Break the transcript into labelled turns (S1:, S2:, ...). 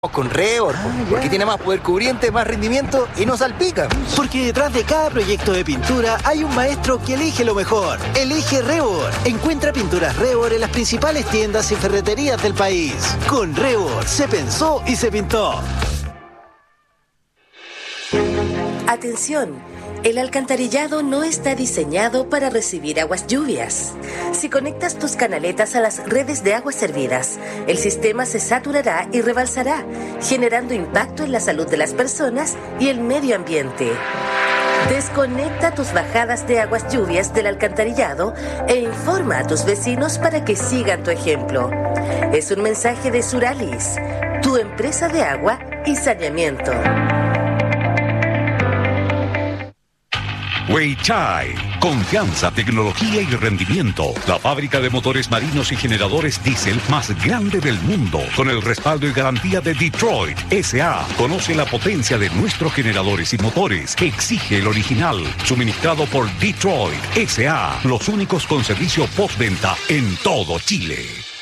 S1: con Rebor, porque tiene más poder cubriente, más rendimiento y no salpica.
S2: Porque detrás de cada proyecto de pintura hay un maestro que elige lo mejor. Elige Rebor. Encuentra pinturas Rebor en las principales tiendas y ferreterías del país. Con Rebor se pensó y se pintó.
S3: Atención, el alcantarillado no está diseñado para recibir aguas lluvias. Si conectas tus canaletas a las redes de aguas servidas, el sistema se saturará y rebalsará, generando impacto en la salud de las personas y el medio ambiente. Desconecta tus bajadas de aguas lluvias del alcantarillado e informa a tus vecinos para que sigan tu ejemplo. Es un mensaje de Suralis, tu empresa de agua y saneamiento.
S4: Weichai, confianza, tecnología y rendimiento. La fábrica de motores marinos y generadores diésel más grande del mundo, con el respaldo y garantía de Detroit S.A. Conoce la potencia de nuestros generadores y motores. Exige el original, suministrado por Detroit S.A. Los únicos con servicio postventa en todo Chile.